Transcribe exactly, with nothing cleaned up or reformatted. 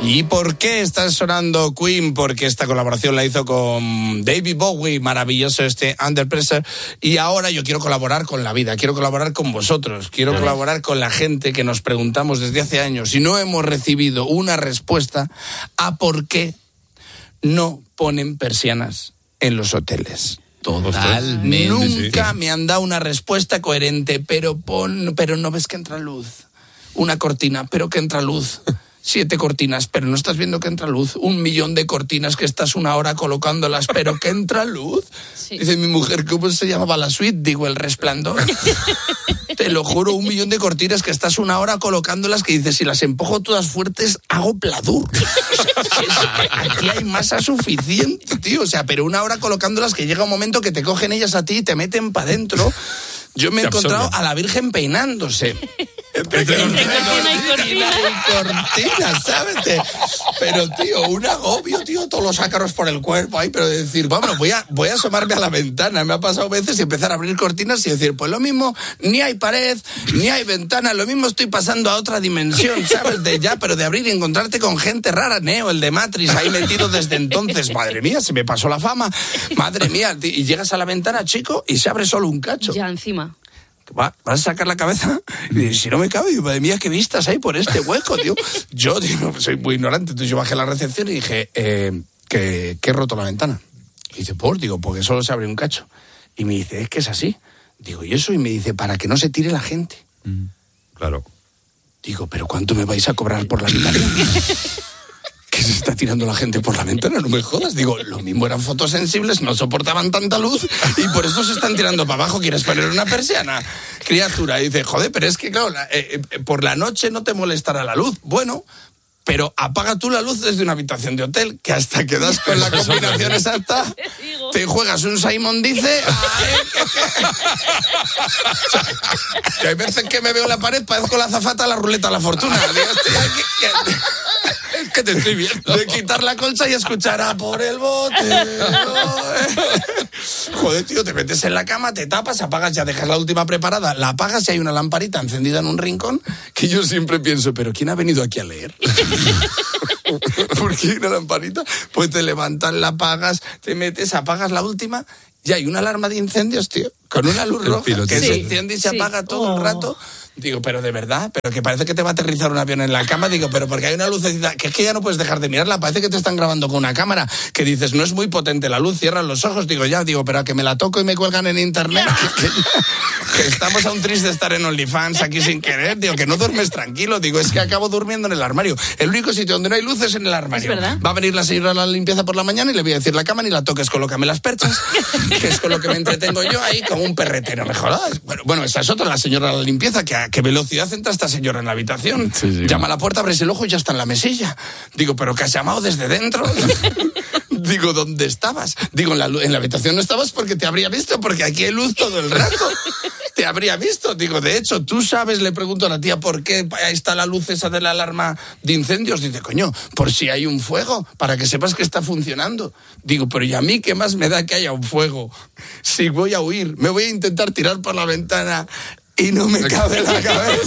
¿Y por qué está sonando Queen? Porque esta colaboración la hizo con David Bowie, maravilloso este Under Pressure, y ahora yo quiero colaborar con la vida, quiero colaborar con vosotros, quiero colaborar con la gente que nos preguntamos desde hace años y no hemos recibido una respuesta a por qué no ponen persianas en los hoteles. Totalmente. Nunca sí. me han dado una respuesta coherente, pero pon, pero no ves que entra luz. Una cortina, pero que entra luz. Siete cortinas, pero no estás viendo que entra luz. Un millón de cortinas que estás una hora colocándolas, pero que entra luz. Sí. Dice mi mujer, ¿cómo se llamaba la suite? Digo, El Resplandor. Te lo juro, un millón de cortinas que estás una hora colocándolas, que dices, si las empujo todas fuertes, hago pladur. Aquí hay masa suficiente, tío. O sea, pero una hora colocándolas que llega un momento que te cogen ellas a ti y te meten para adentro. Yo me he encontrado a la Virgen peinándose. Entre cortina y cortina, ¿sabes? Pero, tío, un agobio, tío, todos los ácaros por el cuerpo ahí, pero decir, vamos, voy a, voy a asomarme a la ventana. Me ha pasado veces y empezar a abrir cortinas y decir, pues lo mismo, ni hay pared, ni hay ventana, lo mismo estoy pasando a otra dimensión, ¿sabes? De ya, pero de abrir y encontrarte con gente rara, Neo, el de Matrix, ahí metido desde entonces. Madre mía, se me pasó la fama. Madre mía, y llegas a la ventana, chico, y se abre solo un cacho. Ya encima. Va, vas a sacar la cabeza y dices, si no me cabe, madre mía, qué vistas hay por este hueco, tío. Yo, digo, soy muy ignorante, entonces yo bajé a la recepción y dije, eh, que, que he roto la ventana. Y dice, pues, digo, porque solo se abre un cacho. Y me dice, es que es así. Digo, ¿y eso? Y me dice, para que no se tire la gente. Mm, claro. Digo, ¿pero cuánto me vais a cobrar por la habitación? ¿Qué se está tirando la gente por la ventana? No me jodas. Digo, lo mismo eran fotosensibles, no soportaban tanta luz y por eso se están tirando para abajo. ¿Quieres poner una persiana? Criatura. Y dice, joder, pero es que, claro, la, eh, eh, por la noche no te molestará la luz. Bueno, pero apaga tú la luz desde una habitación de hotel, que hasta que das con la combinación exacta, te juegas un Simon Dice. Ay, que, que... O sea, que hay veces que me veo en la pared, parezco la azafata a la ruleta de la fortuna. Digo, estoy aquí, que... que te estoy viendo. De quitar la colcha y escuchar a por el bote. Joder, tío, te metes en la cama, te tapas, apagas, ya dejas la última preparada, la apagas y hay una lamparita encendida en un rincón que yo siempre pienso, ¿pero quién ha venido aquí a leer? ¿Por qué hay una lamparita? Pues te levantas, la apagas, te metes, apagas la última y hay una alarma de incendios, tío, con una luz roja que sí. se enciende y se sí. apaga todo oh. el rato. Digo, pero de verdad, pero que parece que te va a aterrizar un avión en la cama. Digo, pero porque hay una lucecita, que es que ya no puedes dejar de mirarla, parece que te están grabando con una cámara, que dices, no es muy potente la luz, cierran los ojos. Digo, ya, digo, pero a que me la toco y me cuelgan en internet, que, que, que estamos a un tris de estar en OnlyFans aquí sin querer. Digo, que no duermes tranquilo. Digo, es que acabo durmiendo en el armario. El único sitio donde no hay luz es en el armario. Va a venir la señora a la limpieza por la mañana y le voy a decir, la cama ni la toques, colócame las perchas, que es con lo que me entretengo yo ahí como un perretero, me jodas. Bueno, bueno, esa es otra, la señora a la limpieza, que a qué velocidad entra esta señora en la habitación. Sí, sí, llama a la puerta, abres el ojo y ya está en la mesilla. Digo, ¿pero que has llamado desde dentro? Digo, ¿dónde estabas? Digo, en la, en la habitación no estabas porque te habría visto, porque aquí hay luz todo el rato. Te habría visto. Digo, de hecho, tú sabes, le pregunto a la tía, ¿por qué ahí está la luz esa de la alarma de incendios? Dice, coño, por si hay un fuego, para que sepas que está funcionando. Digo, pero ¿y a mí qué más me da que haya un fuego? Si voy a huir, me voy a intentar tirar por la ventana y no me cabe la cabeza.